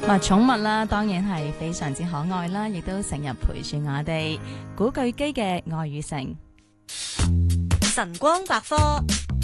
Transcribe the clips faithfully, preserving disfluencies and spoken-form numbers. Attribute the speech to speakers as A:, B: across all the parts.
A: 啊，寵物啦，當然係非常之可愛啦，亦都成日陪住我哋。古巨基嘅《愛與誠》，
B: 晨光百科。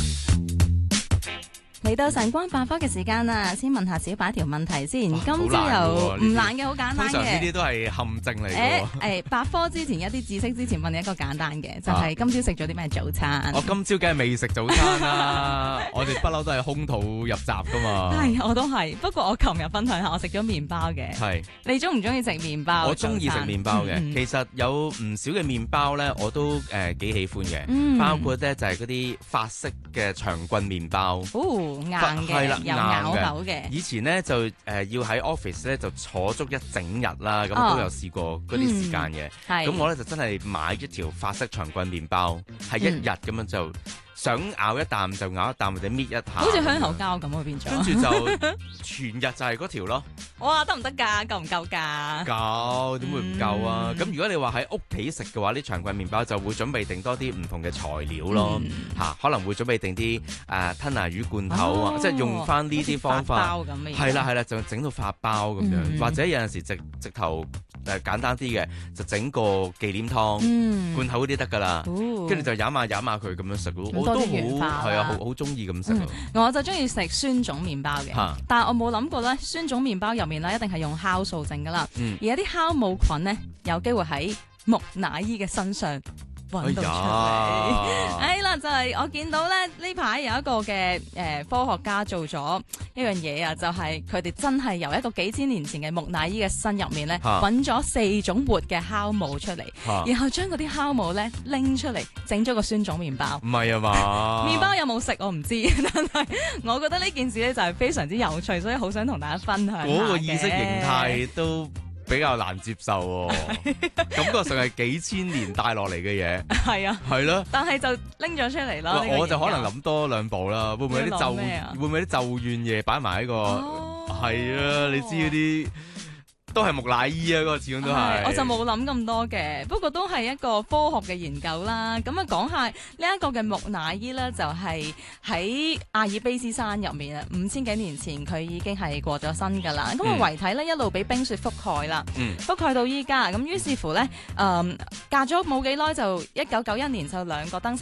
A: 嚟到晨光百科嘅時間啦，先問下小白一條問題先。今朝
C: 好
A: 又唔難嘅，好簡單
C: 通常呢
A: 嘅。
C: 啲都係陷阱嚟
A: 誒
C: 嘅。
A: 誒，百科之前一啲知識之前問你一個簡單嘅，就係今朝食咗啲咩早餐？
C: 我今朝梗係未食早餐啦，我哋不嬲都係空肚入閘噶嘛。
A: 係，我都係。不過我琴日分享下，我食咗麵包嘅。
C: 係，
A: 你中唔中意食麵包？
C: 我中意食麵包嘅。
A: 嗯嗯
C: 其實有唔少嘅麵包咧，我都誒幾喜歡嘅。
A: 嗯
C: 包括咧就係嗰啲法式嘅長棍麵包。
A: 哦，硬
C: 係
A: 嘅，
C: 啦
A: 又咬口嘅。
C: 以前咧就誒、呃、要喺 office 咧就坐足一整日啦，咁、
A: 哦
C: 都有試過嗰啲時間嘅。
A: 係
C: 咁、我咧就真係買一條法式長棍麵包，係一日咁樣就想咬一啖就咬一啖，或者搣一下，
A: 好似香口膠咁啊變咗。
C: 跟住就全日就係嗰條咯。
A: 哇，得唔得㗎？夠唔夠㗎？
C: 夠點會唔夠啊？咁、
A: 嗯
C: 如果你話喺屋企食嘅話，啲長棍麵包就會準備定多啲唔同嘅材料咯，嚇、
A: 嗯
C: 可能會準備定啲誒吞拿魚罐頭啊，
A: 哦
C: 即係用翻呢啲方法。
A: 包咁嘅嘢。
C: 係啦係啦，就整到發包咁樣，
A: 嗯
C: 或者有陣時直直頭誒簡單啲嘅，就整個忌廉湯、
A: 嗯，
C: 罐頭嗰啲得㗎啦。
A: 哦
C: 跟住就飲下飲下佢咁樣食咯，
A: 咁多
C: 我都
A: 啲元化
C: 好係啊，
A: 啦
C: 好好中意咁食啊。
A: 我就中意食酸種麵包嘅，
C: 嚇
A: 但係我冇諗過咧，酸種麵包入面咧一定係用酵素整噶啦，
C: 嗯
A: 而有啲酵母菌咧有機會喺木乃伊嘅身上揾到出嚟。
C: 哎呀
A: 哎啦，就係、我見到咧呢排有一個嘅誒、呃、科學家做咗一樣嘢啊，就係佢哋真係由一個幾千年前嘅木乃伊嘅身入面咧
C: 嚇
A: 揾咗四種活嘅酵母出嚟，
C: 嚇
A: 然後將嗰啲酵母咧拎出嚟整咗個酸種麵包。
C: 唔係啊嘛？
A: 麵包有冇食我唔知，但係我覺得呢件事咧就係非常之有趣，所以好想同大家分享下
C: 嗰個意識形
A: 嘅。
C: 態都比較難接受喎，感覺上係幾千年帶落嚟嘅嘢，
A: 係啊，
C: 係咯。
A: 但係就拎咗出嚟咯。呢個
C: 我就可能
A: 研究
C: 諗多兩步啦，會唔會有啲
A: 你諗
C: 咒
A: 咩啊
C: 會唔會有啲咒怨嘢擺埋喺個
A: 哦
C: 係啊？你知嗰啲都係木乃伊啊，嗰個始終都係
A: 係。我就冇諗咁多嘅，不過都係一個科學嘅研究啦。咁啊，講下呢一個嘅木乃伊咧，就係喺阿爾卑斯山入面啊，五千幾年前佢已經係過咗身㗎啦。咁啊
C: 嗯
A: 遺體咧一路俾冰雪覆蓋啦。
C: 嗯
A: 覆蓋到依家，咁於是乎咧，誒、隔咗冇幾耐就一九九一年就兩個登山